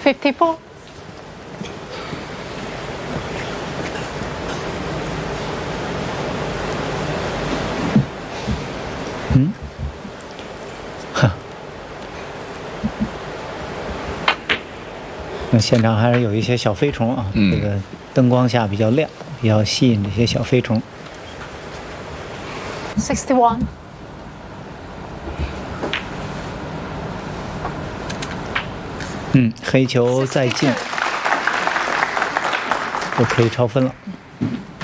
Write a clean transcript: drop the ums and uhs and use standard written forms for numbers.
54. 那现场还是有一些小飞虫啊，这个灯光下比较亮，比较吸引这些小飞虫。 61. 黑球再进，就可以超分了。